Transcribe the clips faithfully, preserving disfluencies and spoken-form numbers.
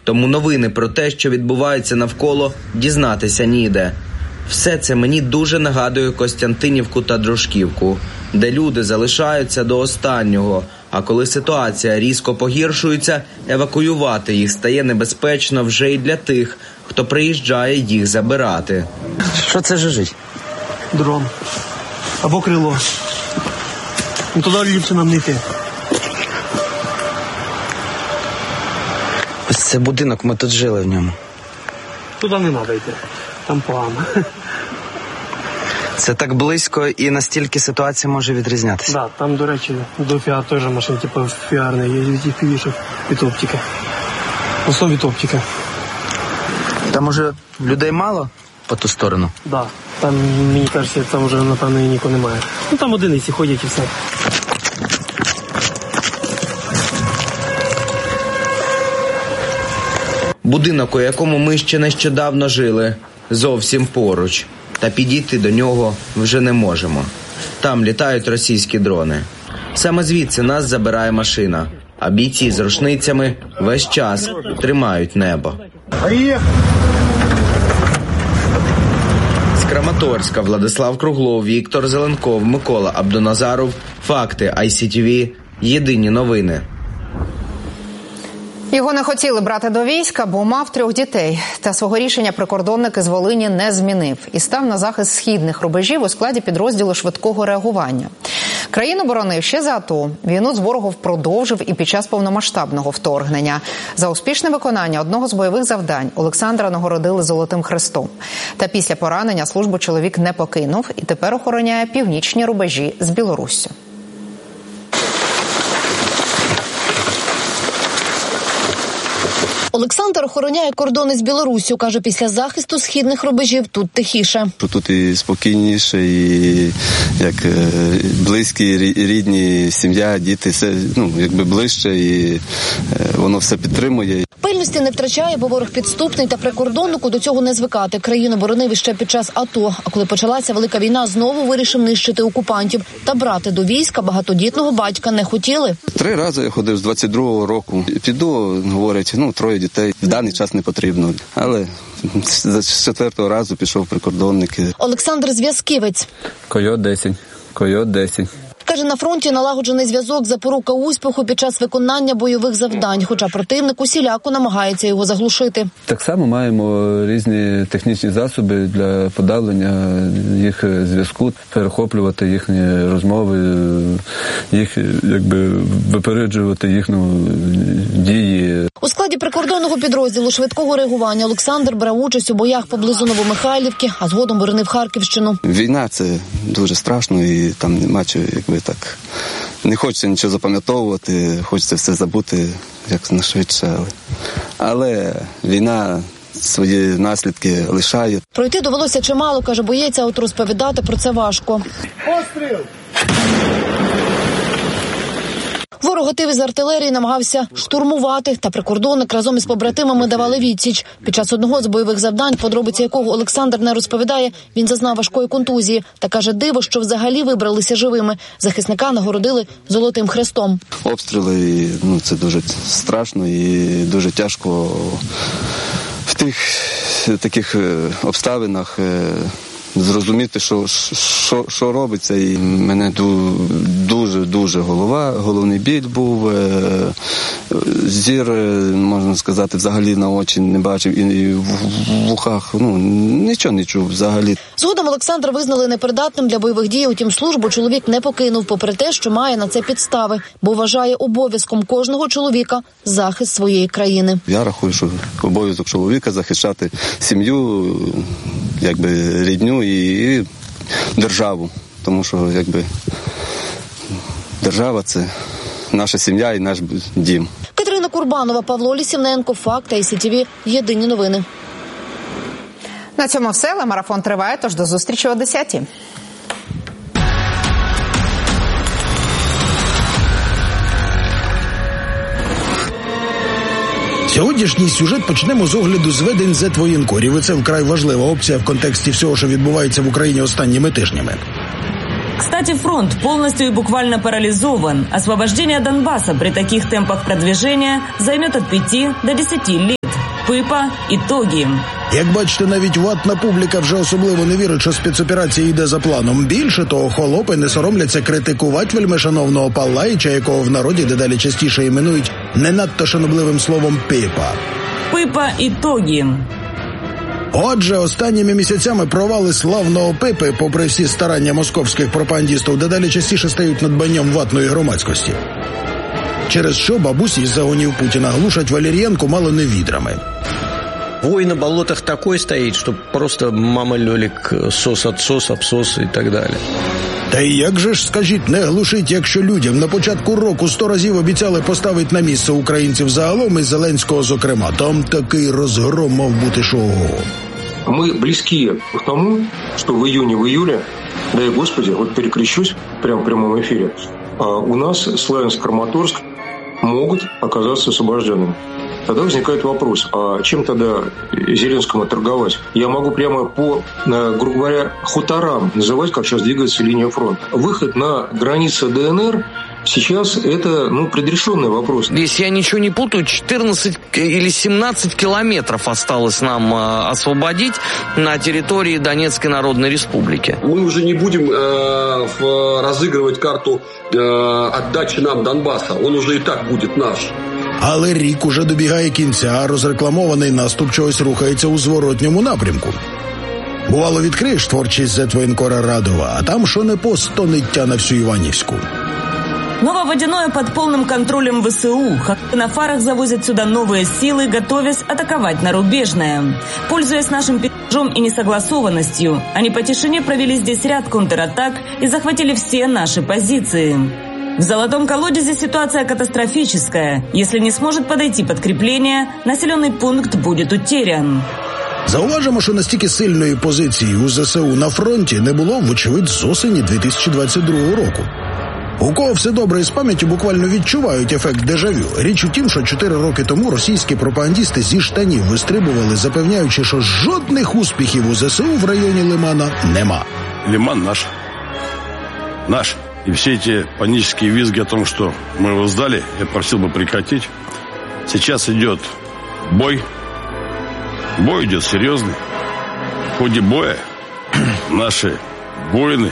Тому новини про те, що відбувається навколо, дізнатися ніде. Все це мені дуже нагадує Костянтинівку та Дружківку, де люди залишаються до останнього, а коли ситуація різко погіршується, евакуювати їх стає небезпечно вже й для тих, хто приїжджає їх забирати. Що це жужить? Дрон. Або крило. Ну, туди ліпше нам не йти. Ось це будинок, ми тут жили в ньому. Туди не треба йти. Там погано. Це так близько і настільки ситуація може відрізнятися. Так, да, там, до речі, до фіа теж машин, типу, фіарний, є від півішок від оптики. В основі від оптики. Там уже людей мало по ту сторону? Так, да, там, мені кажеться, там вже, напевно, і нікого немає. Ну, там одиниці ходять і все. Будинок, у якому ми ще нещодавно жили, зовсім поруч. Та підійти до нього вже не можемо. Там літають російські дрони. Саме звідси нас забирає машина, а бійці з рушницями весь час тримають небо. З Краматорська Владислав Круглов, Віктор Зеленков, Микола Абдуназаров. Факти ай сі ті ві. Єдині новини. Його не хотіли брати до війська, бо мав трьох дітей. Та свого рішення прикордонник із Волині не змінив і став на захист східних рубежів у складі підрозділу швидкого реагування. Країну боронив ще за АТО. Війну з ворогом продовжив і під час повномасштабного вторгнення. За успішне виконання одного з бойових завдань Олександра нагородили Золотим Хрестом. Та після поранення службу чоловік не покинув і тепер охороняє північні рубежі з Білоруссю. Олександр охороняє кордони з Білоруссю. Каже, після захисту східних рубежів тут тихіше. Тут і спокійніше, і як близькі, рідні, сім'я, діти, все ну, якби ближче, і воно все підтримує. Пильності не втрачає, бо ворог підступний, та прикордоннику до цього не звикати. Країну боронив іще під час АТО. А коли почалася велика війна, знову вирішив нищити окупантів. Та брати до війська багатодітного батька не хотіли. Три рази я ходив з двадцять другого року. Піду, говорять, ну, троє дітей. В даний час не потрібно. Але з четвертого разу пішов прикордонник. Олександр Зв'язківець. Койот десять. Койот десять. Каже, на фронті налагоджений зв'язок – запорука успіху під час виконання бойових завдань, хоча противник усіляко намагається його заглушити. Так само маємо різні технічні засоби для подавлення їх зв'язку, перехоплювати їхні розмови, їх якби випереджувати їхню дії. У складі прикордонного підрозділу швидкого реагування Олександр брав участь у боях поблизу Новомихайлівки, а згодом боронив Харківщину. Війна – це дуже страшно, і там нема чого, якби так, не хочеться нічого запам'ятовувати, хочеться все забути як найшвидше. Але, але війна свої наслідки лишає. Пройти довелося чимало, каже боєць, а от розповідати про це важко. Постріл! Ворог готив із артилерії намагався штурмувати, та прикордонник разом із побратимами давали відсіч. Під час одного з бойових завдань, подробиці якого Олександр не розповідає, він зазнав важкої контузії. Та каже, диво, що взагалі вибралися живими. Захисника нагородили Золотим Хрестом. Обстріли, ну, це дуже страшно і дуже тяжко в тих таких обставинах зрозуміти, що, що, що робиться. І мене дуже-дуже голова, головний біль був, зір, можна сказати, взагалі на очі не бачив, і в ухах, ну, нічого не чув взагалі. Згодом Олександра визнали непридатним для бойових дій, утім службу чоловік не покинув, попри те, що має на це підстави, бо вважає обов'язком кожного чоловіка захист своєї країни. Я рахую, що обов'язок чоловіка захищати сім'ю, якби рідню і, і державу, тому що якби держава – це наша сім'я і наш дім. Катерина Курбанова, Павло Лісівненко, Факти, ай сі ті ві, єдині новини. На цьому все, але марафон триває, тож до зустрічі о десятій. Сьогоднішній сюжет почнемо з огляду зведень зет-воєнкорів. І це вкрай важлива опція в контексті всього, що відбувається в Україні останніми тижнями. Кстати, фронт полностью и буквально парализован. Освобождение Донбасса при таких темпах продвижения займет от пяти до десяти лет. Пипа. Итоги. Як бачите, навіть ватна публіка вже особливо не вірить, що спецоперація йде за планом. Більше того, холопи не соромляться критикувати вельмишановного Паллаїча, якого в народі дедалі частіше іменують не надто шанобливим словом «пипа». Пипа. Итоги. Отже, останніми місяцями провали славного Пипи, попри всі старання московських пропагандістів, дедалі частіше стають надбанням ватної громадськості. Через що бабусі із загонів Путіна глушать валер'янку мало не відрами. Вой на болотах такой стоит, что просто мама-лёлик, сос-отсос, абсос и так далее. Та й як же ж, скажіть, не глушить, якщо людям на початку року сто разів обіцяли поставити на місце українців загалом і Зеленського зокрема. Там такий розгром мав бути, що ого. Мы близки к тому, что в июне, в июле, дай Господи, вот перекрещусь прямо в прямом эфире, у нас Славянск-Краматорск могут оказаться освобожденными. Тогда возникает вопрос, а чем тогда Зеленскому торговать? Я могу прямо по, грубо говоря, хуторам называть, как сейчас двигается линия фронта. Выход на границы ДНР сейчас это, ну, предрешенный вопрос. Если я ничего не путаю, четырнадцать или семнадцать километров осталось нам э, освободить на территории Донецкой Народной Республики. Мы уже не будем э, в, разыгрывать карту э, отдачи нам Донбасса. Он уже и так будет наш. Але рік уже добігає кінця, а розрекламований наступ чогось рухається у зворотньому напрямку. Бувало, відкриєш творчість зетвоєнкора Радова, а там що не пост, то ниття на всю Іванівську. Нововодяное под полным контролем ВСУ. Хакты на фарах завозят сюда новые силы, готовясь атаковать на рубежное. Пользуясь нашим пи***жом и несогласованностью, они по тишине провели здесь ряд контратак и захватили все наши позиции. В Золотом колодезе ситуация катастрофическая. Если не сможет подойти подкрепление, населенный пункт будет утерян. Зауважимо, що настільки сильної позиції у ЗСУ на фронті не було, вочевидь, з осені дві тисячі двадцять другого року. У кого все добре із пам'яттю, буквально відчувають ефект дежавю. Річ у тім, що чотири роки тому російські пропагандісти зі штанів вистрибували, запевняючи, що жодних успіхів у ЗСУ в районі Лимана нема. Лиман наш. Наш. И все эти панические визги о том, что мы его сдали, я просил бы прекратить. Сейчас идет бой. Бой идет серьезный. В ходе боя наши воины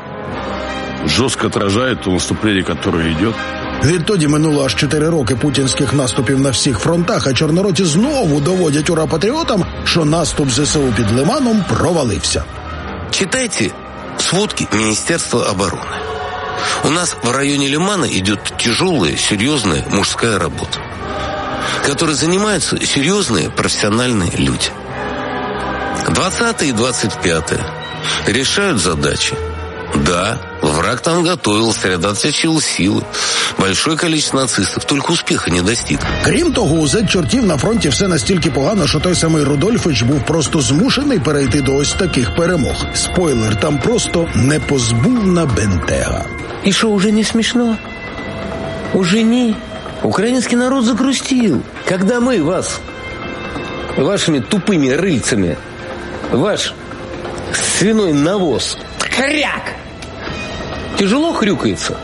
жестко отражают то наступление, которое идет. Відтоді минуло аж чотири роки путінських наступів на всіх фронтах, а чорнороті знову доводять ура-патріотам, що наступ ЗСУ під Лиманом провалився. Читайте сводки Министерства обороны. У нас в районе Лимана идет тяжелая, серьезная мужская работа, которой занимаются серьезные профессиональные люди. двадцатое и двадцать пятое решают задачи. Да, враг там готовил, сосредоточил силы, большое количество нацистов, только успеха не достиг. Крім того, у зет-чортів на фронті все настільки погано, що той самий Рудольфович був просто змушений перейти до ось таких перемог. Спойлер, там просто непозбувна бентега. И что, уже не смешно? Уже не. Украинский народ загрустил. Когда мы вас, вашими тупыми рыльцами, ваш свиной навоз, хряк, тяжело хрюкается.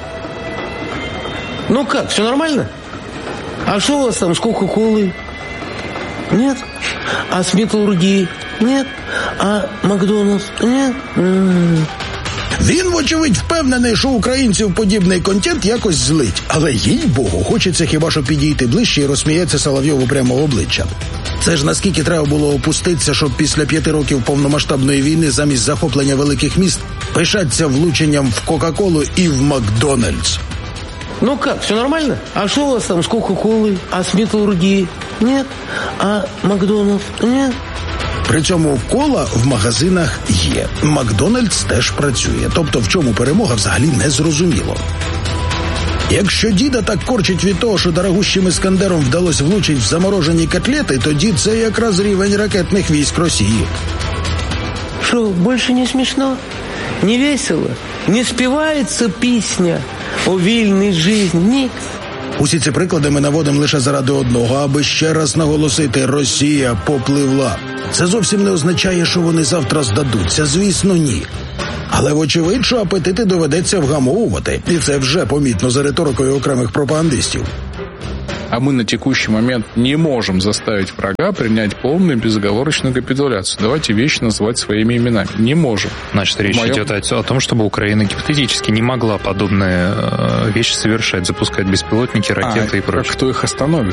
Ну как, все нормально? А что у вас там с Кока-Колой? Нет. А с Металлургией? Нет. А Макдональдс? Нет. М-м-м. Він, вочевидь, впевнений, що українців подібний контент якось злить. Але, їй-богу, хочеться хіба що підійти ближче і розсміятися Соловйову прямо в обличчя. Це ж наскільки треба було опуститися, щоб після п'яти років повномасштабної війни замість захоплення великих міст пишаться влученням в Кока-Колу і в Макдональдс. Ну как, все нормально? А что у вас там с Кока-Колой? А с Металлургией? Нет. А Макдональдс? Нет. При цьому кола в магазинах є. Макдональдс теж працює. Тобто в чому перемога взагалі не зрозуміло. Якщо діда так корчить від того, що дорогущим Іскандером вдалося влучити в заморожені котлети, тоді це якраз рівень ракетних військ Росії. Що, більше не смішно? Не весело? Не співається пісня о вільній житті? Ні. Усі ці приклади ми наводимо лише заради одного, аби ще раз наголосити: Росія попливла. Це зовсім не означає, що вони завтра здадуться. Звісно, ні. Але вочевидь, що апетити доведеться вгамовувати. І це вже помітно за риторикою окремих пропагандистів. А мы на текущий момент не можем заставить врага принять полную безоговорочную капитуляцию. Давайте вещи называть своими именами. Не можем. Значит, речь моем... идет о, о том, чтобы Украина гипотетически не могла подобные э, вещи совершать, запускать беспилотники, ракеты а, и прочее. А кто их остановит?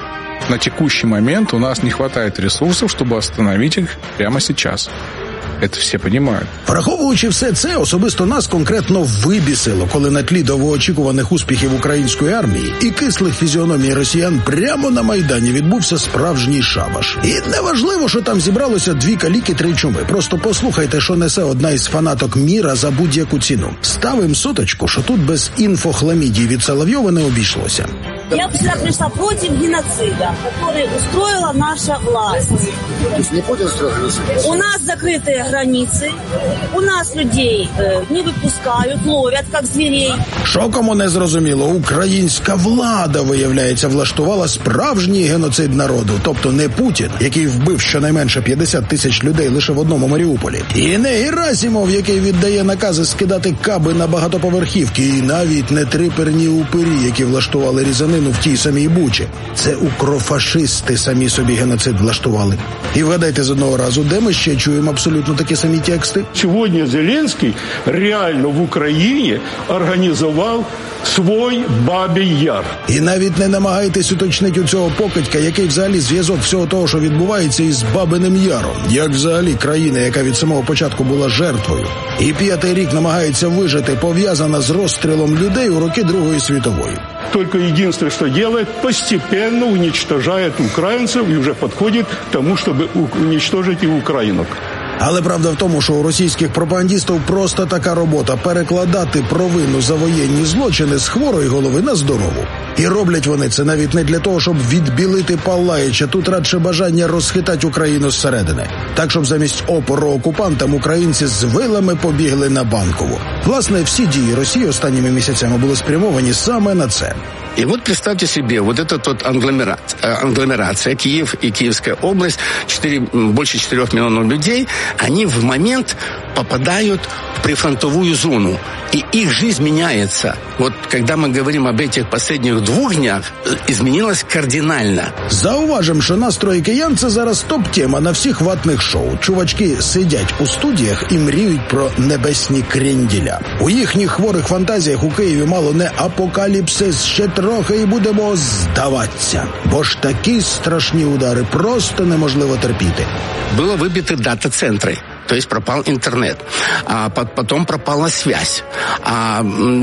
На текущий момент у нас не хватает ресурсов, чтобы остановить их прямо сейчас. Це всі розуміють. Враховуючи все це, особисто нас конкретно вибісило, коли на тлі довгоочікуваних успіхів української армії і кислих фізіономій росіян прямо на Майдані відбувся справжній шабаш. І неважливо, що там зібралося дві каліки, три чуми. Просто послухайте, що несе одна із фанаток міра за будь-яку ціну. Ставим соточку, що тут без інфохламідії від Соловйова не обійшлося. Я сюда пришла против геноцида, который устроила наша власть. Не Путин устроил геноцид? У нас закрытые границы, у нас людей э, не выпускают, ловят, как зверей. Що кому не зрозуміло, українська влада, виявляється, влаштувала справжній геноцид народу. Тобто не Путін, який вбив щонайменше п'ятдесят тисяч людей лише в одному Маріуполі. І не Герасимов, який віддає накази скидати каби на багатоповерхівки. І навіть не триперні упирі, які влаштували різанину в тій самій Бучі. Це укрофашисти самі собі геноцид влаштували. І вгадайте з одного разу, де ми ще чуємо абсолютно такі самі тексти? Сьогодні Зеленський реально в Україні організував свій Бабій Яр. І навіть не намагайтесь уточнити у цього покидька, який взагалі зв'язок всього того, що відбувається із Бабиним Яром. Як взагалі країна, яка від самого початку була жертвою. І п'ятий рік намагається вижити, пов'язана з розстрілом людей у роки Другої світової. Только единственное, что делает, постепенно уничтожает украинцев и уже подходит к тому, чтобы уничтожить и украинок. Але правда в тому, що у російських пропагандистів просто така робота – перекладати провину за воєнні злочини з хворої голови на здорову. І роблять вони це навіть не для того, щоб відбілити Палаїча, тут радше бажання розхитати Україну зсередини. Так, щоб замість опору окупантам українці з вилами побігли на Банкову. Власне, всі дії Росії останніми місяцями були спрямовані саме на це. И вот представьте себе, вот этот вот англомерат, англомерация, Киев и Киевская область, четыре, больше четырех миллионов людей, они в момент попадают в прифронтовую зону, и их жизнь меняется. Вот когда мы говорим об этих последних двух днях, изменилось кардинально. Зауважим, що настрої киян – це зараз топ-тема на всіх ватних шоу. Чувачки сидять у студіях і мріють про небесні кренділя. У їхніх хворих фантазіях у Києві мало не апокаліпсис, ще трохи і будемо здаватися. Бо ж такі страшні удари просто неможливо терпіти. Было выбиты дата-центры. То есть пропал интернет, а потом пропала связь. А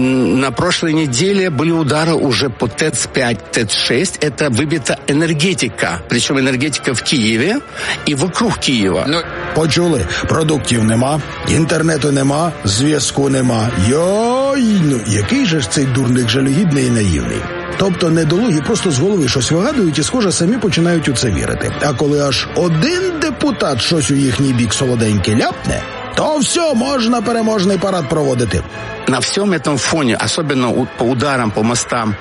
на прошлой неделе были удары уже по ТЭЦ пять, ТЭЦ шесть. Это выбита энергетика. Причем энергетика в Киеве и вокруг Киева. Но... Почули? Продуктів нема, інтернету нема, зв'язку нема. Йой, ну який же ж цей дурник жалюгідний і наївний. Тобто недолугі просто з голови щось вигадують і, схоже, самі починають у це вірити. А коли аж один депутат щось у їхній бік солоденький ляпне, то все, можна переможний парад проводити. На всем этом фоне, особенно по ударам, по мостам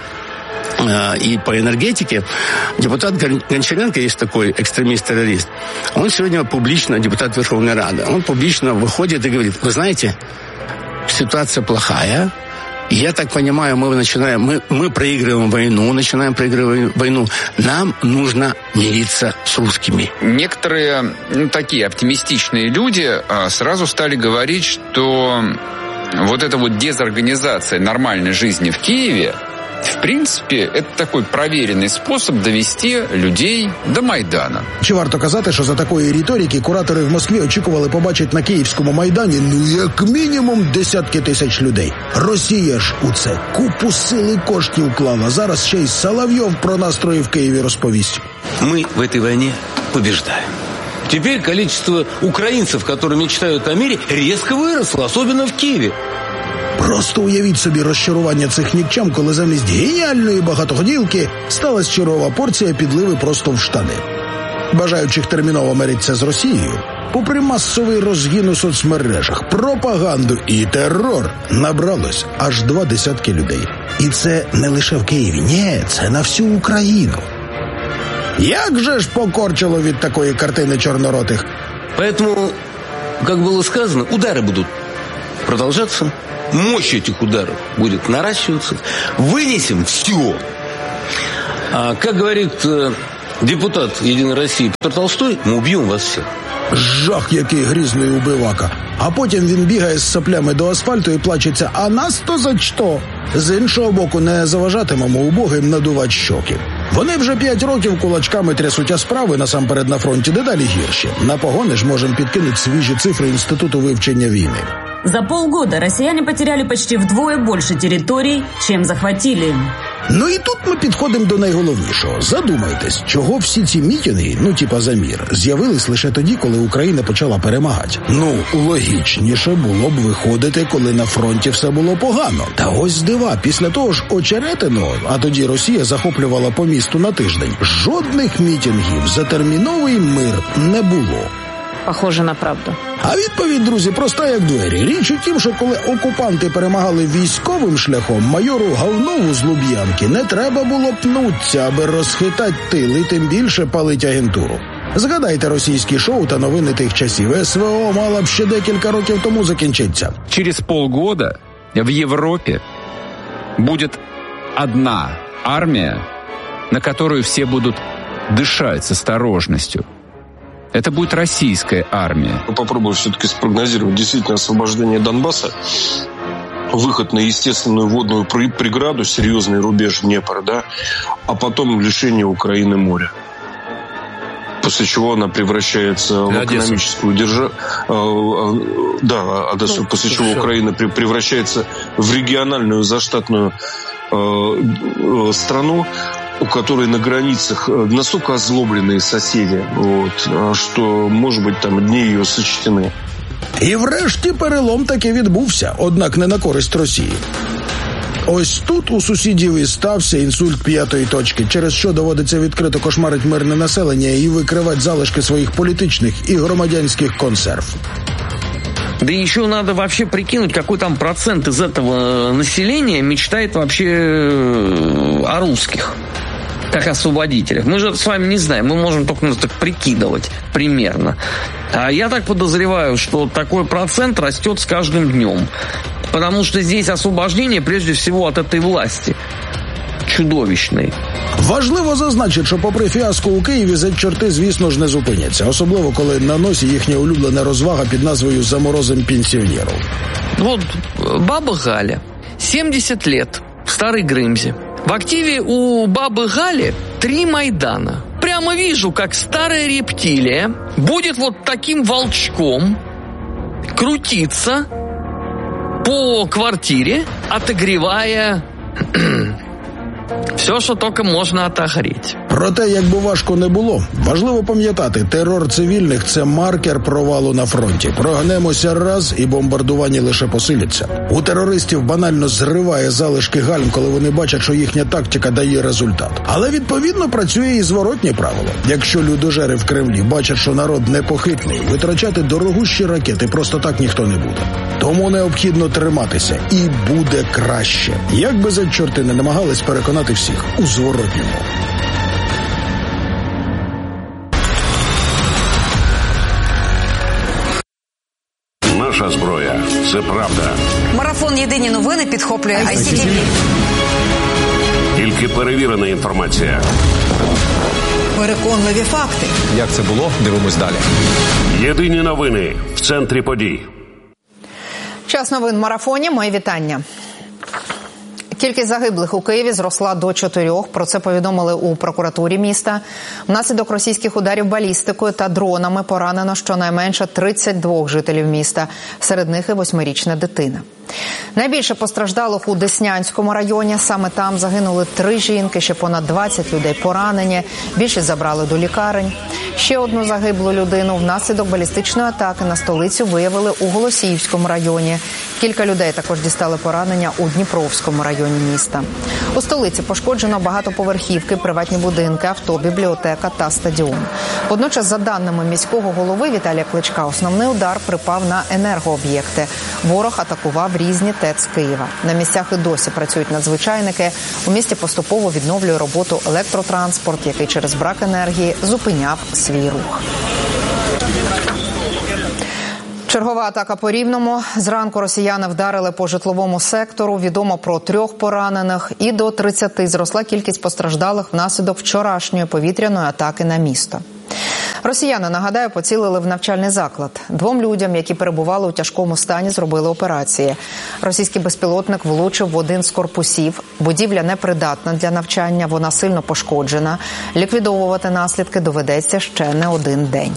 э, и по энергетике, депутат Гончаренко, есть такой экстремист-террорист, он сегодня публично, депутат Верховной Рады, он публично выходит и говорит: вы знаете, ситуация плохая. Я так понимаю, мы начинаем, мы, мы проигрываем войну, начинаем проигрывать войну. Нам нужно мириться с русскими. Некоторые, ну, такие оптимистичные люди а, сразу стали говорить, что вот эта вот дезорганизация нормальной жизни в Киеве, в принципі, це такий перевірений спосіб довести людей до Майдану. Чи варто казати, що за такої риторики куратори в Москві очікували побачити на Київському Майдані, ну, як мінімум, десятки тисяч людей. Росія ж у це купу сили коштів вклала. Зараз ще й Соловйов про настрої в Києві розповість. Ми в цій війні побіждаємо. Теперь количество украинцев, которые мечтают о мире, резко выросло, особенно в Киеве. Просто уявіть собі розчарування цих нікчем, коли замість геніальної багатоходівки сталася чергова порція підливи просто в штани. Бажаючих терміново миритися з Росією, попри масовий розгін у соцмережах, пропаганду і терор, набралось аж два десятки людей. І це не лише в Києві, ні, це на всю Україну. Як же ж покорчило від такої картини чорноротих? Поэтому, как было сказано, удары будут продолжаться. Мощь этих ударов будет наращиваться. Вынесем все. А как говорит э, депутат Единой России Петр Толстой, мы убьем вас всех. Жах, який грізний убивака. А потім він бігає з соплями до асфальту і плачеться, а нас то за що? З іншого боку, не заважатимемо убогим надувати щоки. Вони вже п'ять років кулачками трясуть, а справи насамперед на фронті дедалі гірші. На погони ж можемо підкинути свіжі цифри Інституту вивчення війни. За полгода россияне потеряли почти вдвое больше территорий, чем захватили. Ну і тут ми підходимо до найголовнішого. Задумайтесь, чого всі ці мітинги, ну типа за мір, з'явились лише тоді, коли Україна почала перемагати. Ну, логічніше було б виходити, коли на фронті все було погано. Та ось дива, після того ж очеретиного, а тоді Росія захоплювала по місту на тиждень, жодних мітингів за терміновий мир не було. Похоже на правду. А відповідь, друзі, проста як двері. Річ у тім, що коли окупанти перемагали військовим шляхом, майору Говнову з Луб'янки не треба було пнуться, аби розхитати тил і тим більше палить агентуру. Згадайте російські шоу та новини тих часів. ес ве о мала б ще декілька років тому закінчитися. Через полгода в Європі буде одна армія, на которую все будут дышать с осторожностью. Это будет российская армия. Попробую все-таки спрогнозировать действительно освобождение Донбасса, выход на естественную водную преграду, серьезный рубеж Днепра, да, а потом лишение Украины моря. После чего она превращается в экономическую державу. Да, Одессу, после чего Украина превращается в региональную заштатную э, страну, у которой на границах настолько озлобленные соседи, вот, что, может быть, там дни ее сочтены. І врешті перелом таки відбувся, однак не на користь Росії. Ось тут у сусідів і стався інсульт п'ятої точки, через що доводиться відкрито кошмарить мирне населення і викривати залишки своїх політичних і громадянських консерв. Да еще надо вообще прикинуть, какой там процент из этого населения мечтает вообще о русских, как освободителях. Мы же с вами не знаем, мы можем только ну, так прикидывать примерно. А я так подозреваю, что такой процент растет с каждым днем. Потому что здесь освобождение прежде всего от этой власти. Чудовищний. Важливо зазначити, що попри фіаско у Києві зет-чорти, звісно ж, не зупиняться. Особливо, коли на носі їхня улюблена розвага під назвою «Заморозим пенсіонерів». Вот баба Галя, семьдесят лет, в Старой Грымзе. В активе у бабы Гали три Майдана. Прямо вижу, как старая рептилия будет вот таким волчком крутиться по квартире, отогревая все, що тільки можна отогріти. Проте, як би важко не було, важливо пам'ятати, терор цивільних – це маркер провалу на фронті. Прогнемося раз, і бомбардування лише посиляться. У терористів банально зриває залишки гальм, коли вони бачать, що їхня тактика дає результат. Але, відповідно, працює і зворотнє правило. Якщо людожери в Кремлі бачать, що народ непохитний, витрачати дорогущі ракети просто так ніхто не буде. Тому необхідно триматися. І буде краще. Як би зет-чорти не намагались переконати всіх у зворотньому. Наша зброя – це правда. Марафон «Єдині новини» підхоплює ай сі ті ві. Тільки перевірена інформація. Переконливі факти. Як це було? Дивимось далі. Єдині новини в центрі подій. Час новин в марафоні. Моє вітання. Кількість загиблих у Києві зросла до чотирьох. Про це повідомили у прокуратурі міста. Внаслідок російських ударів балістикою та дронами поранено щонайменше тридцять два жителів міста. Серед них і восьмирічна дитина. Найбільше постраждалих у Деснянському районі. Саме там загинули три жінки, ще понад двадцять людей поранені. Більшість забрали до лікарень. Ще одну загиблу людину внаслідок балістичної атаки на столицю виявили у Голосіївському районі. Кілька людей також дістали поранення у Дніпровському районі міста. У столиці пошкоджено багатоповерхівки, приватні будинки, авто, бібліотека та стадіон. Водночас, за даними міського голови Віталія Кличка, основний удар припав на енергооб'єкти. Ворог атакував різні ТЕЦ Києва. На місцях і досі працюють надзвичайники. У місті поступово відновлює роботу електротранспорт, який через брак енергії зупиняв свій рух. Чергова атака по Рівному. Зранку росіяни вдарили по житловому сектору. Відомо про трьох поранених. І до тридцяти зросла кількість постраждалих внаслідок вчорашньої повітряної атаки на місто. Росіяни, нагадаю, поцілили в навчальний заклад. Двом людям, які перебували у тяжкому стані, зробили операції. Російський безпілотник влучив в один з корпусів. Будівля непридатна для навчання, вона сильно пошкоджена. Ліквідовувати наслідки доведеться ще не один день.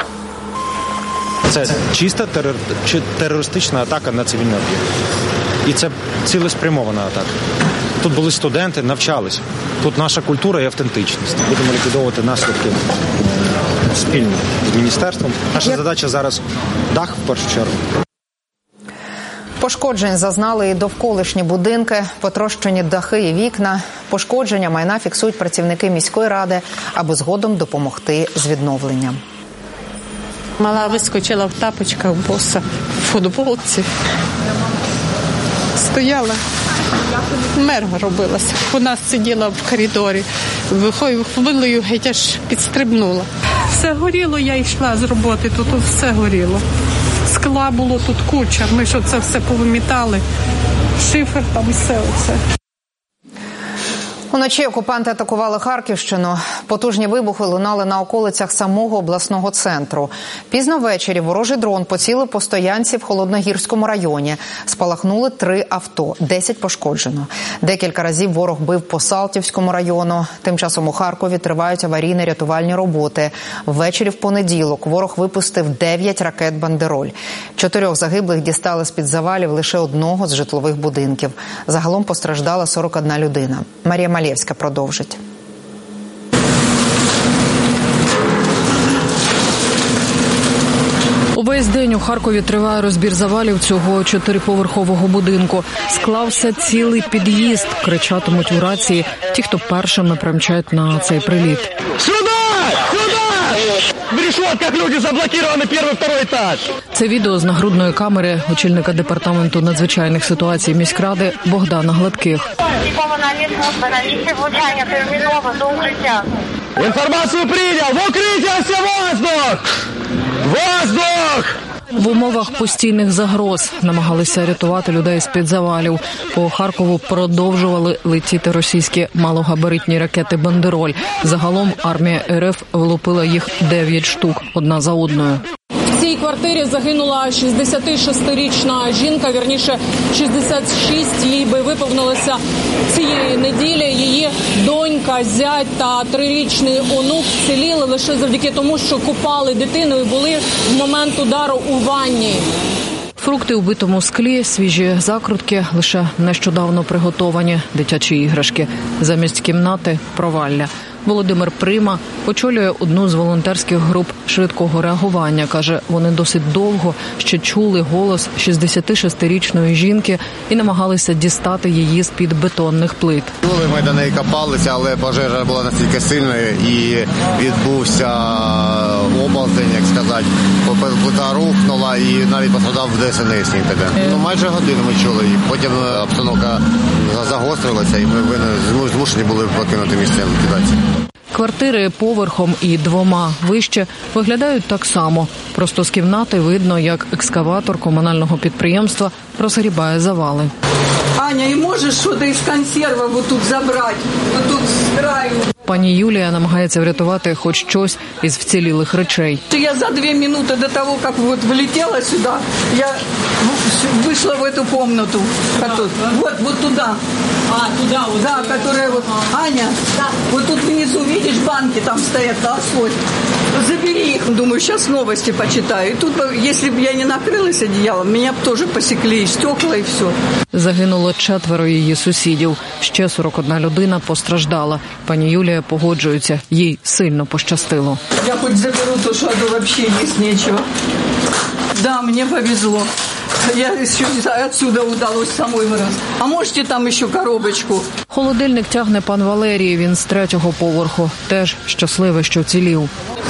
Це чиста терор... терористична атака на цивільний об'єкт. І це цілеспрямована атака. Тут були студенти, навчались. Тут наша культура і автентичність. Будемо ліквідовувати наслідки спільно з міністерством. Наша задача зараз дах в першу чергу. Пошкоджень зазнали і довколишні будинки, потрощені дахи і вікна. Пошкодження майна фіксують працівники міської ради, аби згодом допомогти з відновленням. Мала вискочила в тапочках, боса, в футболці. Стояла, мерга робилася. Вона сиділа в коридорі, хвилею геть аж підстрибнула. Все горіло, я йшла з роботи, тут все горіло. Скла було тут куча, ми ж оце все повимітали. Шифер там, все оце. Уночі окупанти атакували Харківщину. Потужні вибухи лунали на околицях самого обласного центру. Пізно ввечері ворожий дрон поцілив по стоянці в Холодногірському районі. Спалахнули три авто, десять пошкоджено. Декілька разів ворог бив по Салтівському району. Тим часом у Харкові тривають аварійно-рятувальні роботи. Ввечері в понеділок ворог випустив дев'ять ракет «Бандероль». Чотирьох загиблих дістали з-під завалів лише одного з житлових будинків. Загалом постраждала сорок одна людина. Марія Малєвська продовжить. Увесь день у Харкові триває розбір завалів цього чотириповерхового будинку. Склався цілий під'їзд, кричатимуть у рації ті, хто першими примчають на цей приліт. Сюди! Сюди! В решетках люди заблоковані перший, другий етаж. Це відео з нагрудної камери очільника департаменту надзвичайних ситуацій міськради Богдана Гладких. Інформацію прийняв! В укриття все, воздух! Воздух! В умовах постійних загроз намагалися рятувати людей з-під завалів. По Харкову продовжували летіти російські малогабаритні ракети «Бандероль». Загалом армія РФ влупила їх дев'ять штук, одна за одною. В цій квартирі загинула шістдесятишестирічна жінка, вірніше шістдесят шість, їй би виповнилося цієї неділі. Її донька, зять та трирічний онук вціліли лише завдяки тому, що купали дитину і були в момент удару у ванні. Фрукти у битому склі, свіжі закрутки, лише нещодавно приготовані, дитячі іграшки. Замість кімнати – провалля. Володимир Прима очолює одну з волонтерських груп швидкого реагування. Каже, вони досить довго ще чули голос шістдесятишестирічної жінки і намагалися дістати її з-під бетонних плит. Ми до неї копалися, але пожежа була настільки сильною і відбувся облазень, як сказати. Плита рухнула і навіть пострадав ДСНСник. Ну, майже годину ми чули її. Потім обстановка загострилася і ми змушені були покинути місце ліквідації. Квартири поверхом і двома вище виглядають так само. Просто з кімнати видно, як екскаватор комунального підприємства розгрібає завали. Аня, і можеш щось із консервів отут забрати? Отут з краю. Пані Юлія намагається врятувати хоч щось із вцілілих речей. Я за дві минути до того, як вот влетіла сюди, я вийшла в цю кімнату. Вот, вот туда. А, туда вот. Да, которая вот. Аня, да. Вот тут внизу, видишь, банки там стоят на асфальте. Забери их. Думаю, сейчас новости почитаю. И тут, если бы я не накрылась одеялом, меня бы тоже посекли и стекла, и все. Загинуло четверо її сусідів. Ще сорок одна людина постраждала. Пані Юлія погоджується, їй сильно пощастило. Я хоть заберу то, что вообще есть нечего. Да, мне повезло. Я еще отсюда удалось самой вираз. А можете там ще коробочку? Холодильник тягне пан Валерій, він з третього поверху. Теж щасливий, що вцілів.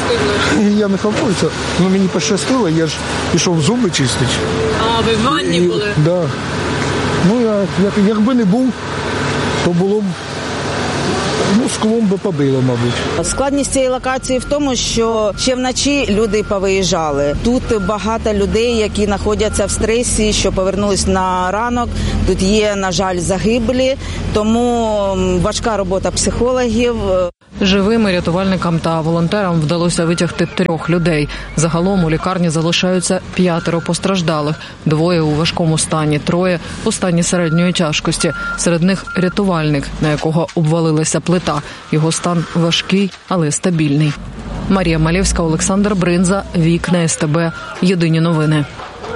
Я не хапуюся, але мені пощастило, я ж пішов зуби чистити. А, ви в ванні були? Так. Да. Ну, я, як, якби не був, то було б Ну, склом би побило, мабуть. Складність цієї локації в тому, що ще вночі люди повиїжджали. Тут багато людей, які знаходяться в стресі, що повернулись на ранок. Тут є, на жаль, загиблі, тому важка робота психологів. Живими рятувальникам та волонтерам вдалося витягти трьох людей. Загалом у лікарні залишаються п'ятеро постраждалих. Двоє у важкому стані, троє у стані середньої тяжкості. Серед них рятувальник, на якого обвалилася плита. Його стан важкий, але стабільний. Марія Малєвська, Олександр Бринза, Вікна СТБ. Єдині новини.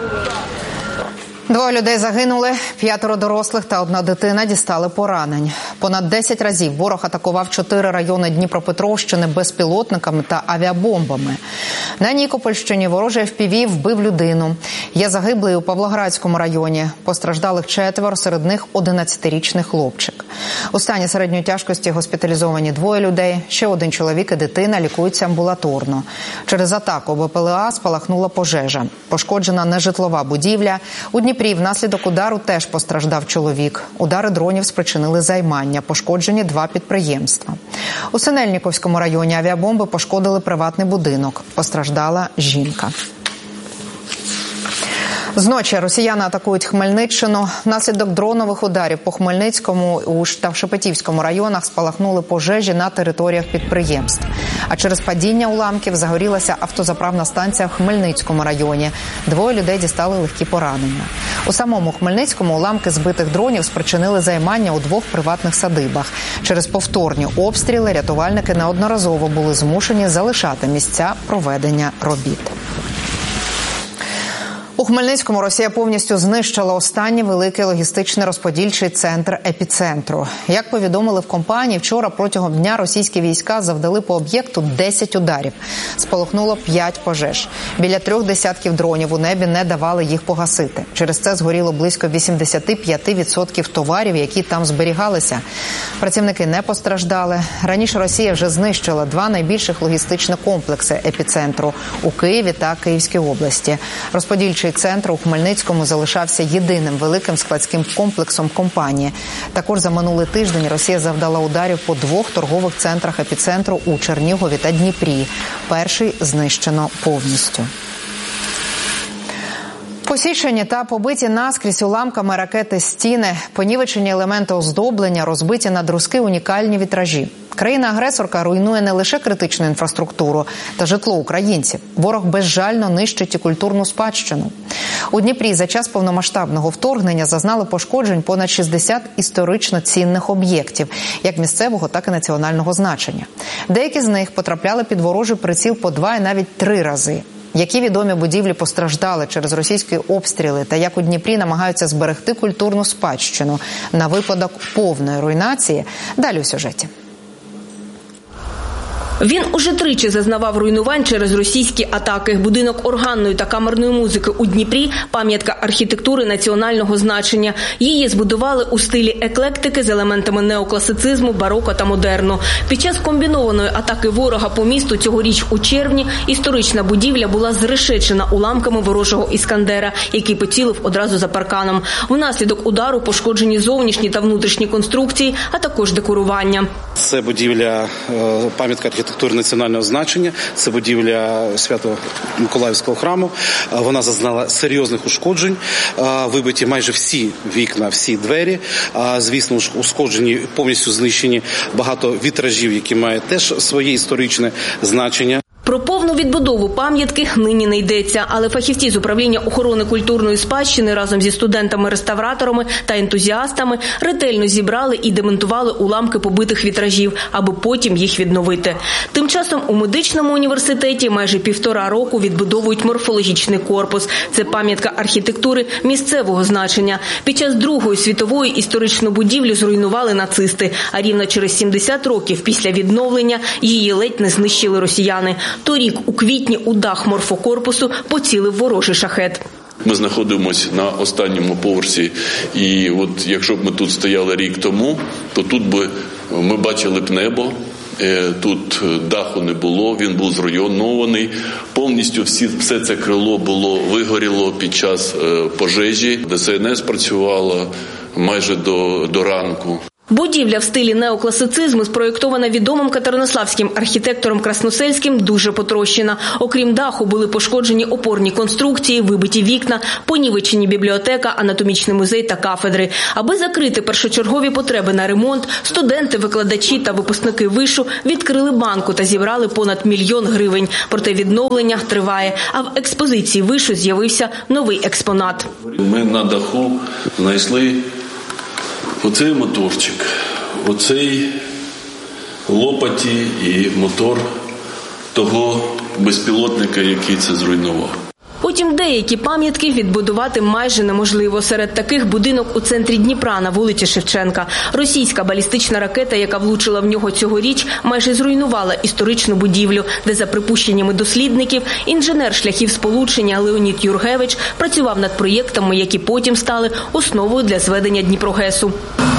Двоє людей загинули, п'ятеро дорослих та одна дитина дістали поранень. Понад десять разів ворог атакував чотири райони Дніпропетровщини безпілотниками та авіабомбами. На Нікопольщині ворожий еф пі ві вбив людину. Є загиблий у Павлоградському районі. Постраждалих четверо, серед них одинадцятирічний хлопчик. У стані середньої тяжкості госпіталізовані двоє людей. Ще один чоловік і дитина лікуються амбулаторно. Через атаку Б П Л А спалахнула пожежа. Пошкоджена нежитлова будівля. У Дніпрі внаслідок удару теж постраждав чоловік. Удари дронів спричинили займання. Пошкоджені два підприємства. У Синельніковському районі авіабомби пошкодили приватний будинок. Постраждала жінка. Зночі росіяни атакують Хмельниччину. Внаслідок дронових ударів по Хмельницькому та в Шепетівському районах спалахнули пожежі на територіях підприємств. А через падіння уламків загорілася автозаправна станція в Хмельницькому районі. Двоє людей дістали легкі поранення. У самому Хмельницькому уламки збитих дронів спричинили займання у двох приватних садибах. Через повторні обстріли рятувальники неодноразово були змушені залишати місця проведення робіт. У Хмельницькому Росія повністю знищила останній великий логістичний розподільчий центр епіцентру. Як повідомили в компанії, вчора протягом дня російські війська завдали по об'єкту десять ударів. Спалахнуло п'ять пожеж. Біля трьох десятків дронів у небі не давали їх погасити. Через це згоріло близько вісімдесят п'ять відсотків товарів, які там зберігалися. Працівники не постраждали. Раніше Росія вже знищила два найбільших логістичних комплекси епіцентру у Києві та Київській області. Розподільчий центр у Хмельницькому залишався єдиним великим складським комплексом компанії. Також за минулий тиждень Росія завдала ударів по двох торгових центрах епіцентру у Чернігові та Дніпрі. Перший знищено повністю. Посічені та побиті наскрізь уламками ракети стіни, понівечені елементи оздоблення, розбиті на друзки унікальні вітражі. Країна-агресорка руйнує не лише критичну інфраструктуру та житло українців. Ворог безжально нищить і культурну спадщину. У Дніпрі за час повномасштабного вторгнення зазнали пошкоджень понад шістдесят історично цінних об'єктів, як місцевого, так і національного значення. Деякі з них потрапляли під ворожий приціл по два і навіть три рази. Які відомі будівлі постраждали через російські обстріли та як у Дніпрі намагаються зберегти культурну спадщину на випадок повної руйнації – далі у сюжеті. Він уже тричі зазнавав руйнувань через російські атаки. Будинок органної та камерної музики у Дніпрі – пам'ятка архітектури національного значення. Її збудували у стилі еклектики з елементами неокласицизму, бароко та модерну. Під час комбінованої атаки ворога по місту цьогоріч у червні історична будівля була зрешечена уламками ворожого «Іскандера», який поцілив одразу за парканом. Внаслідок удару пошкоджені зовнішні та внутрішні конструкції, а також декорування. Це будівля пам'ятка архітектури національного значення, це будівля Свято-Миколаївського храму. Вона зазнала серйозних ушкоджень, вибиті майже всі вікна, всі двері. Звісно, ушкоджені, повністю знищені багато вітражів, які мають теж своє історичне значення. Про повну відбудову пам'ятки нині не йдеться, але фахівці з управління охорони культурної спадщини разом зі студентами-реставраторами та ентузіастами ретельно зібрали і демонтували уламки побитих вітражів, аби потім їх відновити. Тим часом у медичному університеті майже півтора року відбудовують морфологічний корпус. Це пам'ятка архітектури місцевого значення. Під час Другої світової історичну будівлю зруйнували нацисти, а рівно через сімдесят років після відновлення її ледь не знищили росіяни. Торік у квітні у дах морфокорпусу поцілив ворожий шахет. Ми знаходимося на останньому поверсі, і от якщо б ми тут стояли рік тому, то тут би ми бачили б небо, тут даху не було, він був зруйнований, повністю всі, все це крило було вигоріло під час пожежі, Де Се Ен Ес працювала майже до, до ранку. Будівля в стилі неокласицизму, спроєктована відомим катеринославським архітектором Красносельським, дуже потрощена. Окрім даху, були пошкоджені опорні конструкції, вибиті вікна, понівечені бібліотека, анатомічний музей та кафедри. Аби закрити першочергові потреби на ремонт, студенти, викладачі та випускники вишу відкрили банку та зібрали понад мільйон гривень. Проте відновлення триває, а в експозиції вишу з'явився новий експонат. Ми на даху знайшли оцей моторчик, оцей лопаті і мотор того безпілотника, який це зруйнував. Потім деякі пам'ятки відбудувати майже неможливо. Серед таких будинок у центрі Дніпра на вулиці Шевченка. Російська балістична ракета, яка влучила в нього цьогоріч, майже зруйнувала історичну будівлю, де, за припущеннями дослідників, інженер шляхів сполучення Леонід Юргевич працював над проєктами, які потім стали основою для зведення Дніпрогесу.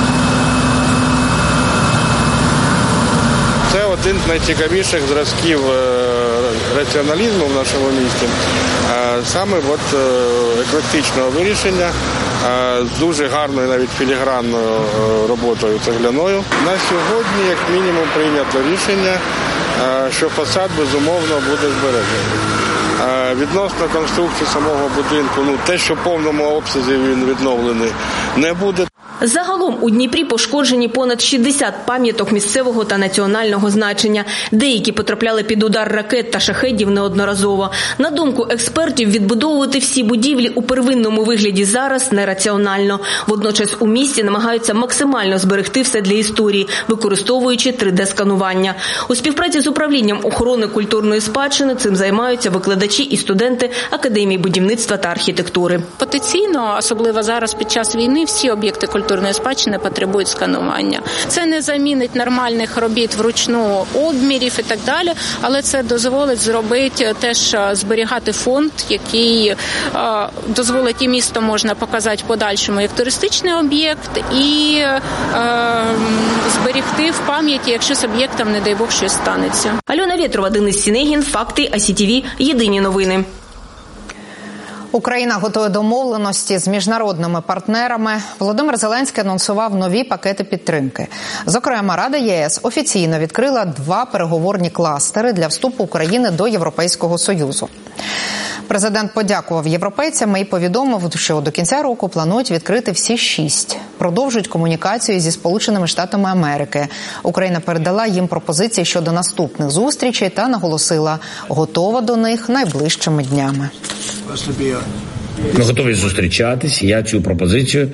Це один з найцікавіших зразків раціоналізму в нашому місті. Саме от еклектичного вирішення з дуже гарною, навіть філігранною роботою цегляною. На сьогодні, як мінімум, прийнято рішення, що фасад, безумовно, буде збережений. Відносно конструкції самого будинку, ну, те, що в повному обсязі він відновлений, не буде. Загалом у Дніпрі пошкоджені понад шістдесят пам'яток місцевого та національного значення. Деякі потрапляли під удар ракет та шахедів неодноразово. На думку експертів, відбудовувати всі будівлі у первинному вигляді зараз нераціонально. Водночас у місті намагаються максимально зберегти все для історії, використовуючи три де-сканування. У співпраці з управлінням охорони культурної спадщини цим займаються викладачі і студенти Академії будівництва та архітектури. Потенційно, особливо зараз під час війни, всі об'єкти культурної спадщини потребують сканування. Це не замінить нормальних робіт вручну обмірів і так далі, але це дозволить зробити теж зберігати фонд, який е, дозволить і місто можна показати в подальшому як туристичний об'єкт і е, зберігти в пам'яті, якщо з об'єктом, не дай Бог, щось станеться. Альона Вєтрова, Денис Сінегін, Факти, ай сі ті ві, єдині новини. Україна готує домовленості з міжнародними партнерами. Володимир Зеленський анонсував нові пакети підтримки. Зокрема, Рада ЄС офіційно відкрила два переговорні кластери для вступу України до Європейського Союзу. Президент подякував європейцям і повідомив, що до кінця року планують відкрити всі шість. Продовжують комунікацію зі Сполученими Штатами Америки. Україна передала їм пропозиції щодо наступних зустрічей та наголосила, готова до них найближчими днями. Ми готові зустрічатись. Я цю пропозицію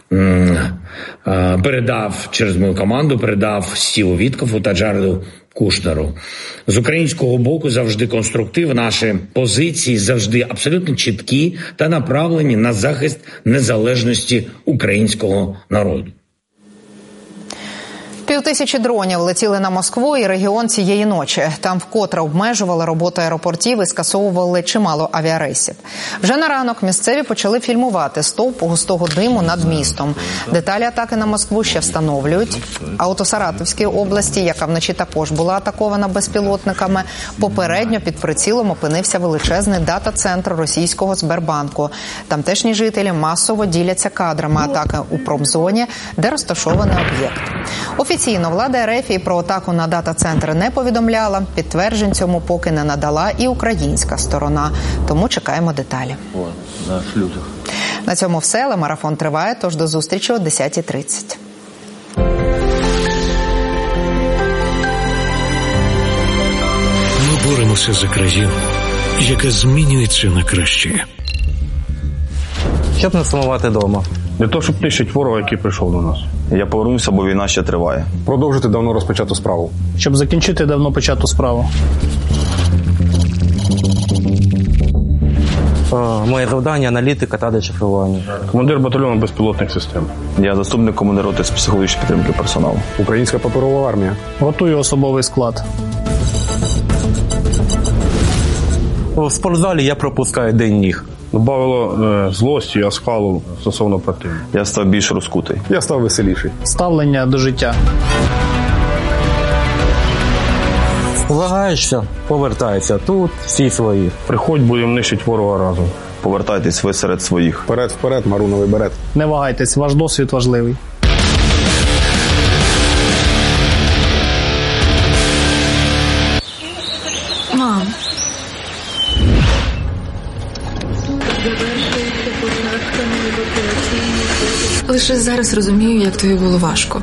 передав через мою команду, передав Стіву Віткофу та Джареду Кушнеру. З українського боку завжди конструктив, наші позиції завжди абсолютно чіткі та направлені на захист незалежності українського народу. Півтисячі дронів летіли на Москву і регіон цієї ночі. Там вкотре обмежували роботу аеропортів і скасовували чимало авіарейсів. Вже на ранок місцеві почали фільмувати стовп густого диму над містом. Деталі атаки на Москву ще встановлюють. А от у Саратовській області, яка вночі також була атакована безпілотниками, попередньо під прицілом опинився величезний дата-центр російського Сбербанку. Тамтешні жителі масово діляться кадрами атаки у промзоні, де розташований об'єкт. Офіційно влада РФ і про атаку на дата-центр не повідомляла. Підтверджень цьому поки не надала і українська сторона. Тому чекаємо деталі. О, на шлютах. На цьому все, але марафон триває, тож до зустрічі о десята тридцять. Ми боремося за країну, яка змінюється на краще. Щоб не сумувати вдома. Для того, щоб нищити ворога, який прийшов до нас. Я повернуся, бо війна ще триває. Продовжити давно розпочату справу. Щоб закінчити давно почату справу. Моє завдання – аналітика та дешифрування. Командир батальйону безпілотних систем. Я заступник командира роти з психологічної підтримки персоналу. Українська паперова армія. Готую особовий склад. У спортзалі я пропускаю день ніг. Добавило е, злості, оскалу стосовно противника. Я став більш розкутий. Я став веселіший. Ставлення до життя. Вагаєшся, повертайся. Тут всі свої. Приходь, будемо нищити ворога разом. Повертайтесь ви серед своїх. Вперед, вперед, маруновий берет. Не вагайтесь, ваш досвід важливий. Лише зараз розумію, як тобі було важко.